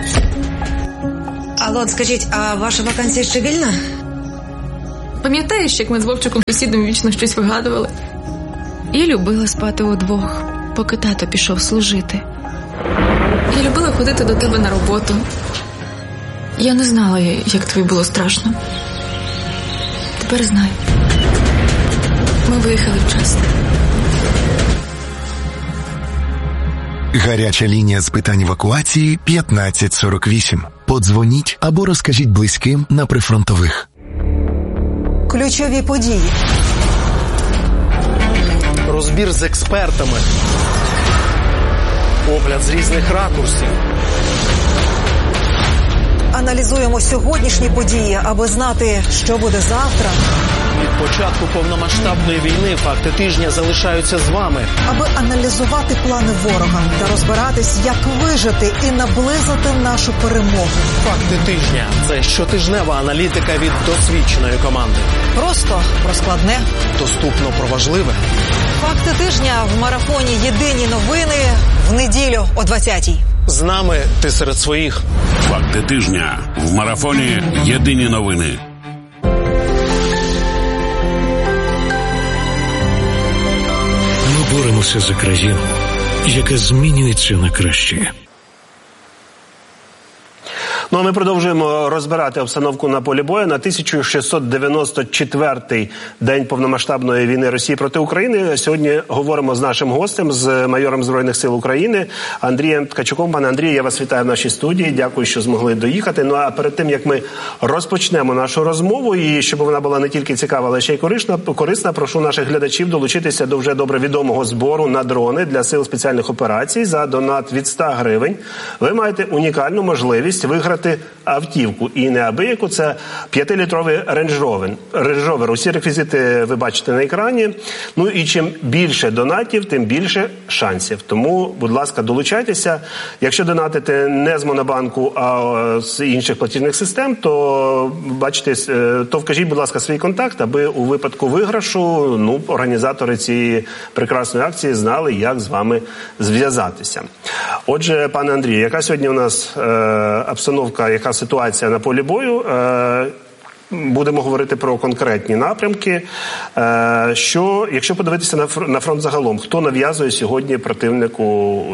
Алло, от скажіть, а ваша вакансія ще вільна? Пам'ятаєш, як ми з Вовчиком сусідом вічно щось вигадували? Я любила спати удвох, поки тато пішов служити. Я любила ходити до тебе на роботу. Я не знала, як тобі було страшно. Тепер знаю. Ми виїхали вчасно. Гаряча лінія з питань евакуації п'ятнадцять сорок вісім. Подзвоніть або розкажіть близьким на прифронтових. Ключові події. Розбір з експертами. Огляд з різних ракурсів. Аналізуємо сьогоднішні події, аби знати, що буде завтра. Від початку повномасштабної війни факти тижня залишаються з вами. Аби аналізувати плани ворога та розбиратись, як вижити і наблизити нашу перемогу. Факти тижня – це щотижнева аналітика від досвідченої команди. Просто про складне. Доступно про важливе. Факти тижня в марафоні «Єдині новини» в неділю о двадцятій. З нами ти серед своїх. Факти тижня в марафоні «Єдині новини». Ми боремося за країну, яка змінюється на краще. Ну, а ми продовжуємо розбирати обстановку на полі бою. На тисяча шістсот дев'яносто четвертий день повномасштабної війни Росії проти України. Сьогодні говоримо з нашим гостем, з майором Збройних сил України Андрієм Ткачуком. Пане Андрію, я вас вітаю в нашій студії. Дякую, що змогли доїхати. Ну, а перед тим, як ми розпочнемо нашу розмову, і щоб вона була не тільки цікава, але ще й корисна, корисна, прошу наших глядачів долучитися до вже добре відомого збору на дрони для сил спеціальних операцій за донат від ста гривень. Ви маєте унікальну можливість виграти автівку. І неабияку, це п'ятилітровий Range Rover. Range Rover. Усі реквізити ви бачите на екрані. Ну і чим більше донатів, тим більше шансів. Тому, будь ласка, долучайтеся. Якщо донатите не з Монобанку, а з інших платіжних систем, то бачите, то вкажіть, будь ласка, свій контакт, аби у випадку виграшу, ну, організатори цієї прекрасної акції знали, як з вами зв'язатися. Отже, пане Андрію, яка сьогодні у нас е, обстановка, яка ситуація на полі бою? Е, Будемо говорити про конкретні напрямки. Е, що, якщо подивитися на, фр- на фронт загалом, хто нав'язує сьогодні противнику,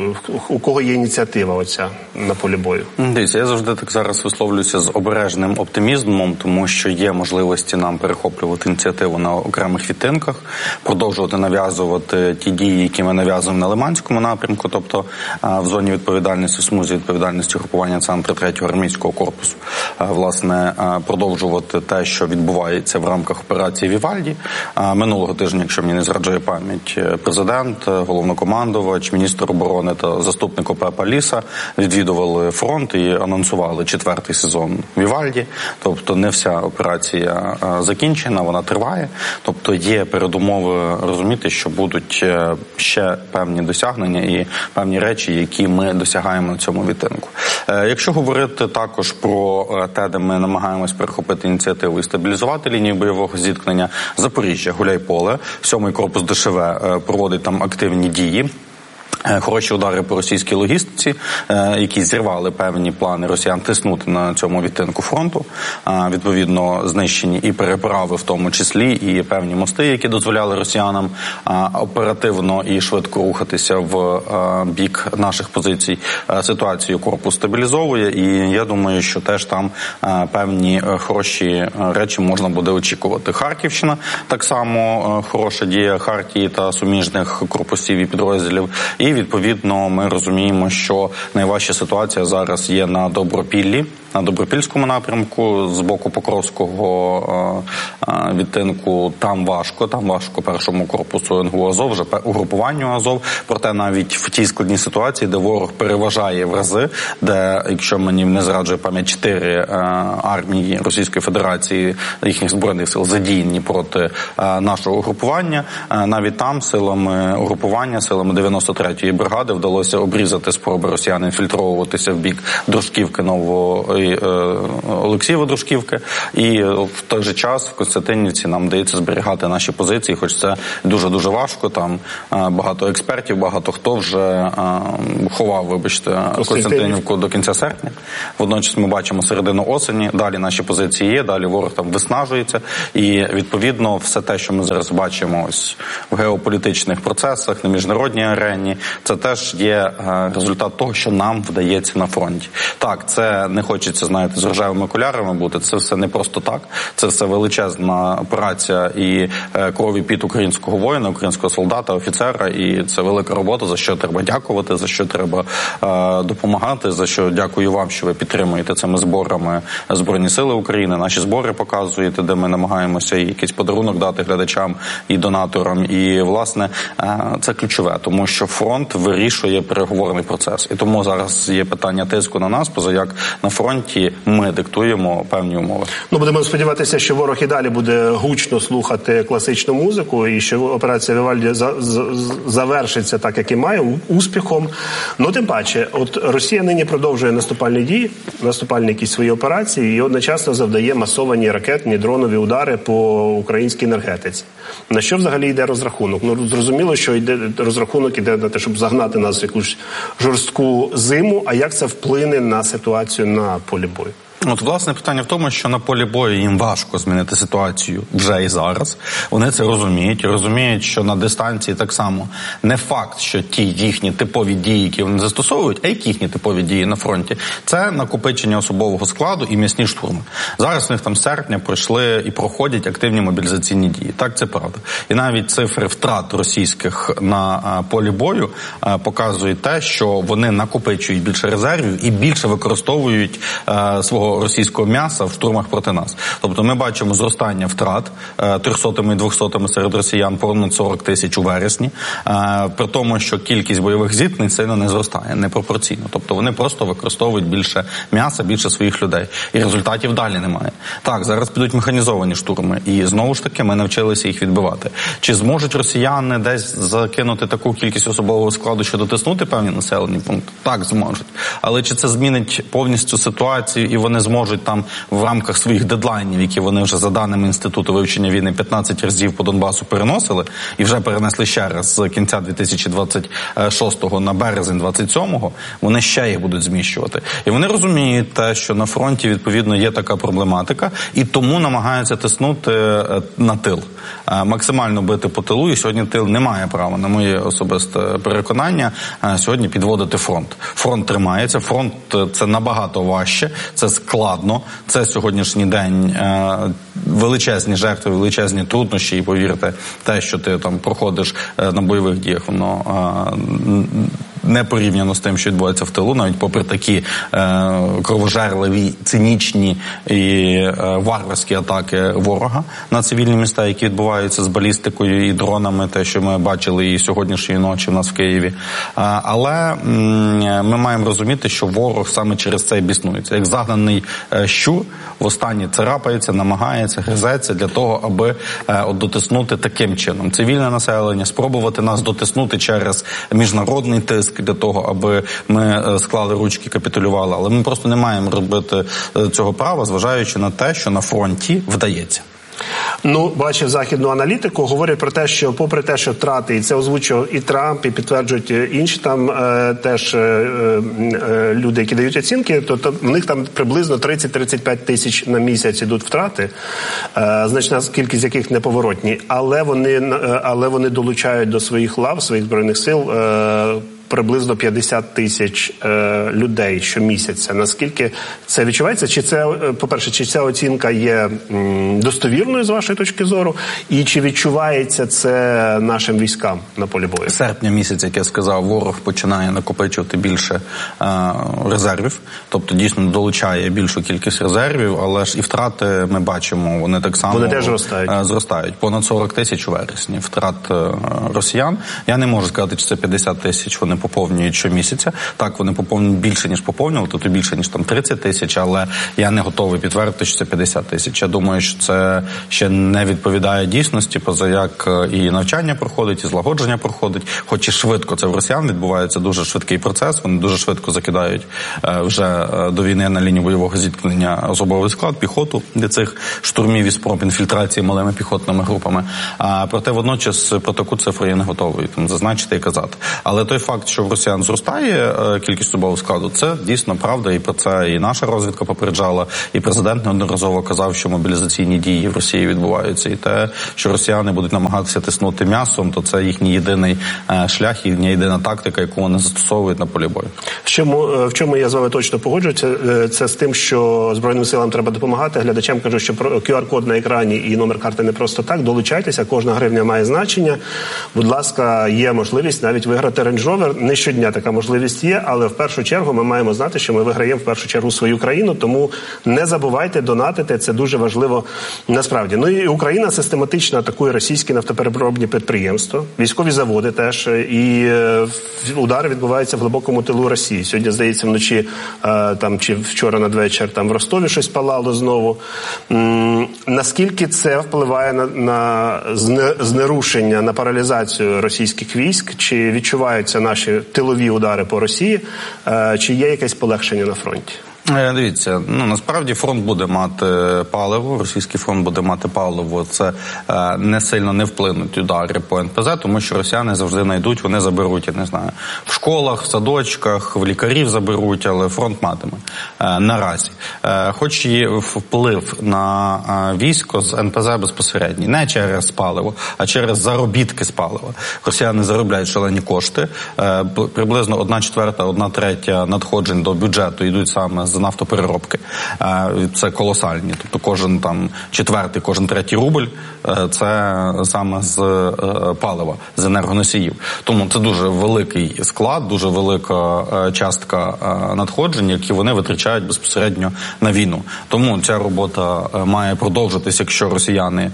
у кого є ініціатива оця на полі бою? Дивіться, я завжди так зараз висловлююся з обережним оптимізмом, тому що є можливості нам перехоплювати ініціативу на окремих відтинках, продовжувати нав'язувати ті дії, які ми нав'язуємо на Лиманському напрямку, тобто в зоні відповідальності, в смузі відповідальності групування центру третього армійського корпусу, власне, продовжувати те, що відбувається в рамках операції Вівальді. Минулого тижня, якщо мені не зраджує пам'ять, президент, головнокомандувач, міністр оборони та заступник ОП Паліса відвідували фронт і анонсували четвертий сезон Вівальді. Тобто не вся операція закінчена, вона триває. Тобто є передумови розуміти, що будуть ще певні досягнення і певні речі, які ми досягаємо на цьому відтинку. Якщо говорити також про те, де ми намагаємось перехопити ініціативу і стабілізувати лінію бойового зіткнення, Запоріжжя, Гуляйполе, сьомий корпус ДШВ проводить там активні дії. Хороші удари по російській логістиці, які зірвали певні плани росіян тиснути на цьому відтинку фронту. Відповідно, знищені і переправи, в тому числі, і певні мости, які дозволяли росіянам оперативно і швидко рухатися в бік наших позицій. Ситуацію корпус стабілізовує, і я думаю, що теж там певні хороші речі можна буде очікувати. Харківщина, так само хороша дія Хартії та суміжних корпусів і підрозділів. І, відповідно, ми розуміємо, що найважча ситуація зараз є на Добропіллі, на Добропільському напрямку, з боку Покровського відтинку. Там важко, там важко першому корпусу ен ге у Азов, вже угрупуванню Азов. Проте навіть в тій складній ситуації, де ворог переважає в рази, де, якщо мені не зраджує пам'ять, чотири армії Російської Федерації, їхніх збройних сил задіяні проти нашого угрупування, навіть там силами угрупування, силами дев'яносто третьої бригади вдалося обрізати спроби росіян інфільтровуватися в бік Дружківки, Нового той Олексієво Дружківки, і в той же час в Костянтинівці нам вдається зберігати наші позиції, хоч це дуже-дуже важко, там багато експертів, багато хто вже ховав, вибачте, Костянтинівку до кінця серпня. Водночас ми бачимо середину осені, далі наші позиції є, далі ворог там виснажується, і відповідно все те, що ми зараз бачимо ось в геополітичних процесах, на міжнародній арені, це теж є результат того, що нам вдається на фронті. Так, це не хочеться, знаєте, з рожевими окулярами бути, це все не просто так, це все величезна праця і крові під українського воїна, українського солдата, офіцера, і це велика робота, за що треба дякувати, за що треба е, допомагати, за що дякую вам, що ви підтримуєте цими зборами Збройні Сили України, наші збори показуєте, де ми намагаємося і якийсь подарунок дати глядачам і донаторам, і, власне, е, це ключове, тому що фронт вирішує переговорний процес, і тому зараз є питання тиску на нас, поза як на фронті ми диктуємо певні умови. Ну, будемо сподіватися, що ворог і далі буде гучно слухати класичну музику, і що операція Вівальді за, за, завершиться так, як і має, успіхом. Ну, тим паче, от Росія нині продовжує наступальні дії, наступальні якісь свої операції, і одночасно завдає масовані ракетні, дронові удари по українській енергетиці. На що взагалі йде розрахунок? Ну, зрозуміло, що йде розрахунок іде на те, щоб загнати нас в якусь жорстку зиму, а як це вплине на ситуацію на полі бою? От, власне, питання в тому, що на полі бою їм важко змінити ситуацію вже і зараз. Вони це розуміють. І розуміють, що на дистанції так само не факт, що ті їхні типові дії, які вони застосовують, а які їхні типові дії на фронті, це накопичення особового складу і м'ясні штурми. Зараз у них там з серпня пройшли і проходять активні мобілізаційні дії. Так, це правда. І навіть цифри втрат російських на полі бою показують те, що вони накопичують більше резервів і більше використовують свого російського м'яса в штурмах проти нас. Тобто ми бачимо зростання втрат трьохсотими і двохсотими серед росіян понад сорок тисяч у вересні, при тому, що кількість бойових зіткнень сильно не зростає, непропорційно. Тобто вони просто використовують більше м'яса, більше своїх людей. І результатів далі немає. Так, зараз підуть механізовані штурми, і знову ж таки ми навчилися їх відбивати. Чи зможуть росіяни десь закинути таку кількість особового складу, що дотиснути певні населені пункти? Так, зможуть. Але чи це змінить повністю ситуацію, і вони зможуть там в рамках своїх дедлайнів, які вони вже за даними Інституту вивчення війни п'ятнадцять разів по Донбасу переносили, і вже перенесли ще раз з кінця дві тисячі двадцять шостого на березень двадцять сьомого, вони ще їх будуть зміщувати. І вони розуміють те, що на фронті, відповідно, є така проблематика, і тому намагаються тиснути на тил. Максимально бити по тилу, і сьогодні тил не має права, на моє особисте переконання, сьогодні підводити фронт. Фронт тримається, фронт – це набагато важче, це складно, це сьогоднішній день е, величезні жертви, величезні труднощі, і повірте, те, що ти там проходиш е, на бойових діях, воно е, не порівняно з тим, що відбувається в тилу, навіть попри такі е, кровожерливі, цинічні і е, варварські атаки ворога на цивільні міста, які відбуваються з балістикою і дронами, те, що ми бачили і сьогоднішньої ночі в нас в Києві. Е, але м, ми маємо розуміти, що ворог саме через це і біснується. Як загнаний е, щур, востаннє царапається, намагається, гризеться для того, аби е, от, дотиснути таким чином цивільне населення, спробувати нас дотиснути через міжнародний тиск, для того, аби ми склали ручки, капітулювали. Але ми просто не маємо робити цього права, зважаючи на те, що на фронті вдається. Ну, бачив західну аналітику, говорять про те, що попри те, що втрати, і це озвучив і Трамп, і підтверджують інші там е, теж е, е, люди, які дають оцінки, то, то в них там приблизно тридцять-тридцять п'ять тисяч на місяць ідуть втрати, е, значна кількість яких неповоротні, але вони, е, але вони долучають до своїх лав, своїх збройних сил е, приблизно п'ятдесят тисяч е, людей щомісяця. Наскільки це відчувається? Чи це, по-перше, чи ця оцінка є м, достовірною з вашої точки зору? І чи відчувається це нашим військам на полі бою? Серпня місяць, як я сказав, ворог починає накопичувати більше е, резервів. Тобто, дійсно, долучає більшу кількість резервів, але ж і втрати ми бачимо, вони так само вони теж зростають. Е, зростають. Понад сорок тисяч у вересні втрат е, росіян. Я не можу сказати, чи це п'ятдесят тисяч вони поповнюють щомісяця. Так, вони поповнюють більше, ніж поповнювали, тобто більше, ніж там тридцять тисяч, але я не готовий підтвердити, що це п'ятдесят тисяч. Я думаю, що це ще не відповідає дійсності, поза як і навчання проходить, і злагодження проходить, хоч і швидко це в росіян відбувається, дуже швидкий процес, вони дуже швидко закидають вже до війни на лінію бойового зіткнення особовий склад, піхоту для цих штурмів і спроб інфільтрації малими піхотними групами. А проте водночас про таку цифру я не готовий там зазначити і казати. Але той факт, що в росіян зростає кількість особового складу, це дійсно правда, і про це і наша розвідка попереджала, і президент неодноразово казав, що мобілізаційні дії в Росії відбуваються, і те, що росіяни будуть намагатися тиснути м'ясом, то це їхній єдиний шлях, їхня єдина тактика, яку вони застосовують на полі бою. В чому, в чому я з вами точно погоджуюся, це з тим, що Збройним силам треба допомагати. Глядачам кажу, що кю ар код на екрані і номер карти не просто так. Долучайтеся, кожна гривня має значення. Будь ласка, є можливість навіть виграти Range Rover. Не щодня така можливість є, але в першу чергу ми маємо знати, що ми виграємо в першу чергу свою країну, тому не забувайте донатити, це дуже важливо насправді. Ну і Україна систематично атакує російські нафтопереробні підприємства, військові заводи теж, і удари відбуваються в глибокому тилу Росії. Сьогодні, здається, вночі там чи вчора надвечір там в Ростові щось палало знову. Наскільки це впливає на, на знерушення, на паралізацію російських військ? Чи відчуваються наші тилові удари по Росії? Чи є якесь полегшення на фронті? Дивіться, ну насправді фронт буде мати паливо, російський фронт буде мати паливо. Це е, не сильно не вплинуть удари по ен пе зет, тому що росіяни завжди знайдуть, вони заберуть, я не знаю, в школах, в садочках, в лікарів заберуть, але фронт матиме е, наразі. Е, хоч є вплив на е, військо з ен пе зет безпосередній, не через паливо, а через заробітки з палива. Rosіяни заробляють шалені кошти, е, приблизно одна четверта, одна третя надходжень до бюджету йдуть саме з нафтопереробки. Це колосальні. Тобто кожен там четвертий, кожен третій рубль це саме з палива, з енергоносіїв. Тому це дуже великий склад, дуже велика частка надходжень, які вони витрачають безпосередньо на війну. Тому ця робота має продовжитись, якщо росіяни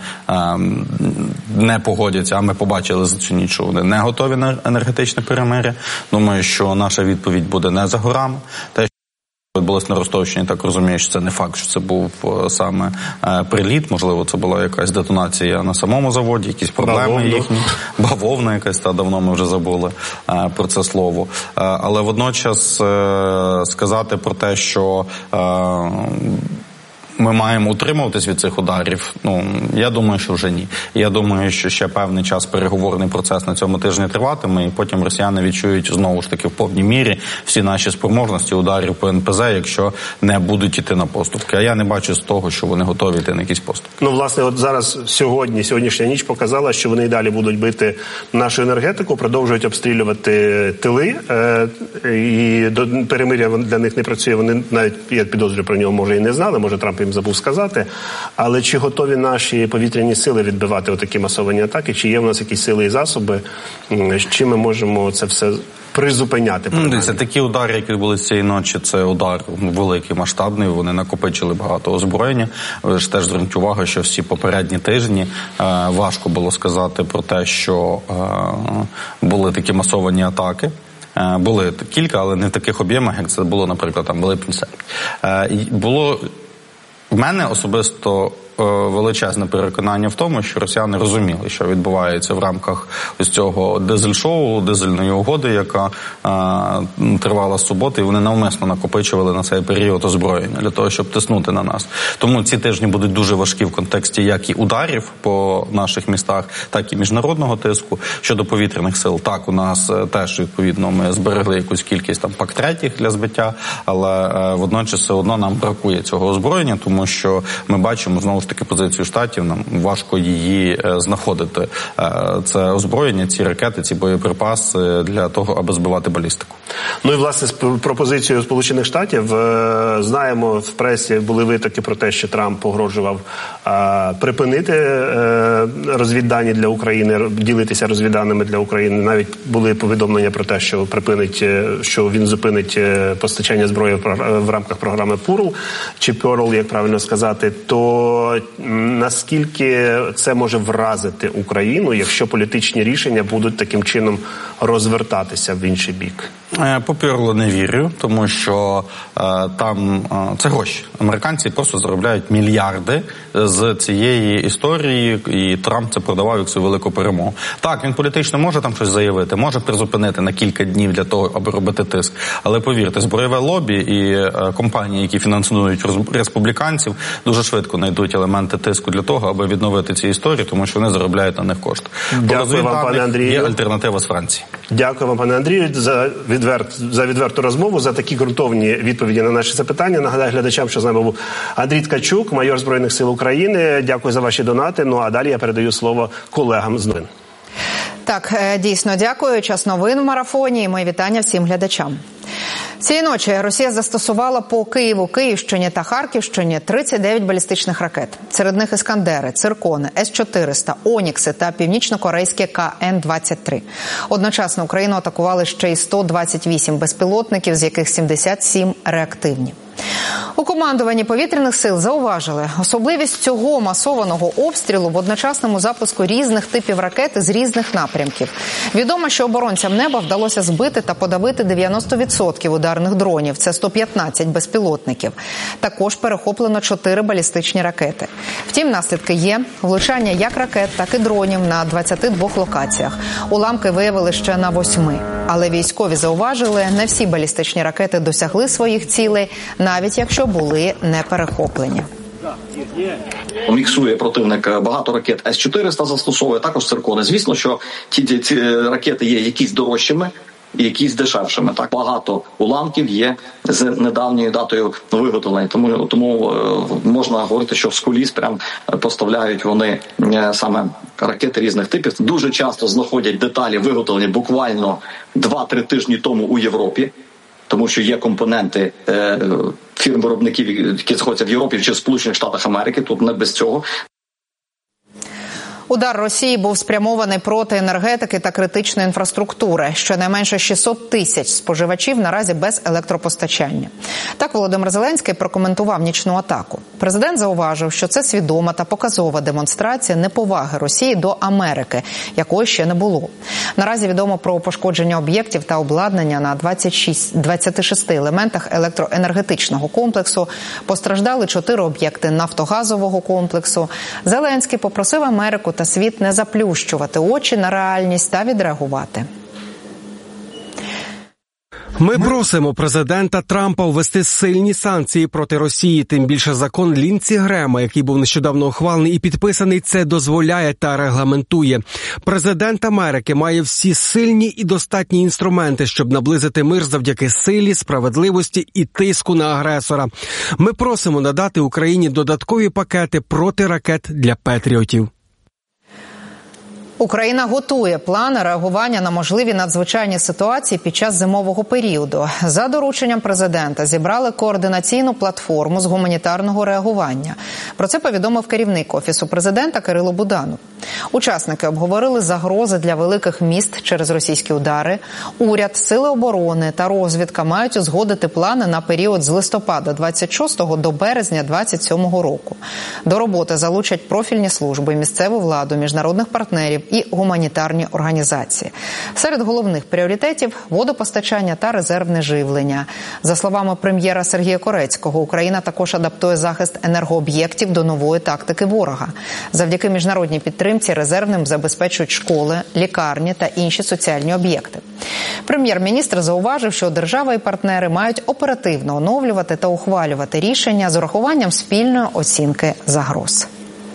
не погодяться, а ми побачили за цю ніч, що вони не готові на енергетичне перемир'я. Думаю, що наша відповідь буде не за горами. Те, відбулося на Ростовщині, так розумію, що це не факт, що це був саме е, приліт, можливо, це була якась детонація на самому заводі, якісь проблеми Бавовна. їхні, бавовна якась, та давно ми вже забули е, про це слово. Е, але водночас е, сказати про те, що е, ми маємо утримуватись від цих ударів, ну, я думаю, що вже ні. Я думаю, що ще певний час переговорний процес на цьому тижні триватиме, і потім росіяни відчують знову ж таки в повній мірі всі наші спроможності ударів по ен пе зет, якщо не будуть йти на поступки. А я не бачу з того, що вони готові йти на якісь поступки. Ну, власне, от зараз, сьогодні, сьогоднішня ніч показала, що вони і далі будуть бити нашу енергетику, продовжують обстрілювати тили, е, і до перемир'я для них не працює. Вони навіть, я підозрюю, про нього, може, і не знали, може, Трамп їм забув сказати, але чи готові наші повітряні сили відбивати отакі масовані атаки, чи є в нас якісь сили і засоби, з чим ми можемо це все призупиняти? Ну, це такі удари, які були цієї ночі, це удар великий, масштабний, вони накопичили багато озброєння. Ви ж теж зверніть увагу, що всі попередні тижні е, важко було сказати про те, що е, були такі масовані атаки. Були кілька, але не в таких об'ємах, як це було, наприклад, там в липні-серпні. Е, було в мене особисто величезне переконання в тому, що росіяни розуміли, що відбувається в рамках ось цього дизель-шоу, дизельної угоди, яка е, тривала з суботи, і вони навмисно накопичували на цей період озброєння для того, щоб тиснути на нас. Тому ці тижні будуть дуже важкі в контексті як і ударів по наших містах, так і міжнародного тиску. Щодо повітряних сил, так, у нас теж, відповідно, ми зберегли якусь кількість там пак-третіх для збиття, але е, водночас все одно нам бракує цього озброєння, тому що ми бачимо, знову ж таки, позицію Штатів, нам важко її е, знаходити. Е, це озброєння, ці ракети, ці боєприпаси для того, аби збивати балістику. Ну і, власне, з пропозицією Сполучених Штатів, е, знаємо, в пресі були витоки про те, що Трамп погрожував припинити розвіддані для України, ділитися розвідданими для України. Навіть були повідомлення про те, що припинить, що він зупинить постачання зброї в рамках програми Пурл, чи Перл, як правильно сказати, то наскільки це може вразити Україну, якщо політичні рішення будуть таким чином розвертатися в інший бік? По Перлу не вірю, тому що е, там е, це гроші. Американці просто заробляють мільярди з цієї історії, і Трамп це продавав як свою велику перемогу. Так, він політично може там щось заявити, може призупинити на кілька днів для того, аби робити тиск. Але повірте, збройове лобі і е, компанії, які фінансують республіканців, дуже швидко знайдуть елементи тиску для того, аби відновити ці історії, тому що вони заробляють на них кошти. Дякую вам, пане Андрію. Є альтернатива з Франції. Дякую вам, пане Андрію, за відверт, за відверту розмову, за такі ґрунтовні відповіді на наші запитання. Нагадаю глядачам, що з нами був Андрій Ткачук, майор Збройних сил України. Дякую за ваші донати. Ну а далі я передаю слово колегам з новин. Так, дійсно, дякую. Час новин в марафоні. І мої вітання всім глядачам. Цієї ночі Росія застосувала по Києву, Київщині та Харківщині тридцять дев'ять балістичних ракет. Серед них «Іскандери», «Циркони», С чотириста, «Онікси» та північно-корейське Ка Ен двадцять три. Одночасно Україну атакували ще й сто двадцять вісім безпілотників, з яких сімдесят сім реактивні. У командуванні повітряних сил зауважили, особливість цього масованого обстрілу в одночасному запуску різних типів ракет з різних напрямків. Відомо, що оборонцям неба вдалося збити та подавити дев'яносто відсотків ударних дронів, це сто п'ятнадцять безпілотників. Також перехоплено чотири балістичні ракети. Втім, наслідки є. Влучання як ракет, так і дронів на двадцяти двох локаціях. Уламки виявили ще на восьми. Але військові зауважили, не всі балістичні ракети досягли своїх цілей, навіть якщо були не перехоплені. Міксує противник багато ракет С чотириста застосовує, також «Циркони». Звісно, що ті, ці ракети є якісь дорожчими і якісь дешевшими. Так, багато уламків є з недавньою датою виготовлення. Тому, тому е, можна говорити, що в Скуліс прям поставляють вони е, саме ракети різних типів. Дуже часто знаходять деталі виготовлені буквально два-три тижні тому у Європі. Тому що є компоненти е, фірм-виробників, які знаходяться в Європі чи в Сполучених Штатах Америки, тут не без цього. Удар Росії був спрямований проти енергетики та критичної інфраструктури. Щонайменше шістсот тисяч споживачів наразі без електропостачання. Так Володимир Зеленський прокоментував нічну атаку. Президент зауважив, що це свідома та показова демонстрація неповаги Росії до Америки, якої ще не було. Наразі відомо про пошкодження об'єктів та обладнання на двадцяти шести елементах електроенергетичного комплексу. Постраждали чотири об'єкти нафтогазового комплексу. Зеленський попросив Америку та світ не заплющувати очі на реальність та відреагувати. Ми просимо президента Трампа ввести сильні санкції проти Росії. Тим більше закон Лінці Грема, який був нещодавно ухвалений і підписаний, це дозволяє та регламентує. Президент Америки має всі сильні і достатні інструменти, щоб наблизити мир завдяки силі, справедливості і тиску на агресора. Ми просимо надати Україні додаткові пакети протиракет для патріотів. Україна готує плани реагування на можливі надзвичайні ситуації під час зимового періоду. За дорученням президента зібрали координаційну платформу з гуманітарного реагування. Про це повідомив керівник Офісу президента Кирило Буданов. Учасники обговорили загрози для великих міст через російські удари. Уряд, сили оборони та розвідка мають узгодити плани на період з листопада двадцять шостого до березня двадцять сьомого року. До роботи залучать профільні служби, місцеву владу, міжнародних партнерів і гуманітарні організації. Серед головних пріоритетів – водопостачання та резервне живлення. За словами прем'єра Сергія Корецького, Україна також адаптує захист енергооб'єктів до нової тактики ворога. Завдяки міжнародній підтримці резервним забезпечують школи, лікарні та інші соціальні об'єкти. Прем'єр-міністр зауважив, що держава і партнери мають оперативно оновлювати та ухвалювати рішення з урахуванням спільної оцінки загроз.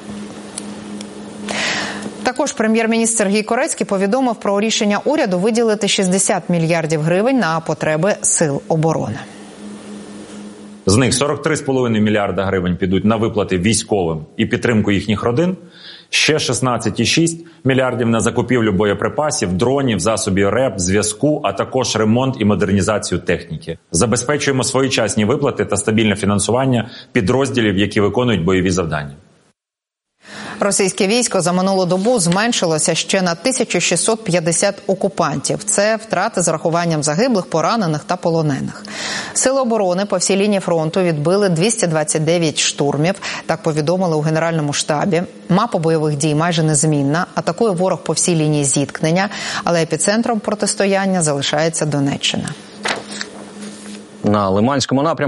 Також прем'єр-міністр Сергій Корецький повідомив про рішення уряду виділити шістдесят мільярдів гривень на потреби сил оборони. З них сорок три цілих п'ять мільярда гривень підуть на виплати військовим і підтримку їхніх родин, ще шістнадцять цілих шість мільярдів на закупівлю боєприпасів, дронів, засобів РЕП, зв'язку, а також ремонт і модернізацію техніки. Забезпечуємо своєчасні виплати та стабільне фінансування підрозділів, які виконують бойові завдання. Російське військо за минулу добу зменшилося ще на тисячу шістсот п'ятдесят окупантів. Це втрати з рахуванням загиблих, поранених та полонених. Сили оборони по всій лінії фронту відбили двісті двадцять дев'ять штурмів. Так повідомили у Генеральному штабі. Мапа бойових дій майже незмінна. Атакує ворог по всій лінії зіткнення, але епіцентром протистояння залишається Донеччина. На Лиманському напрямку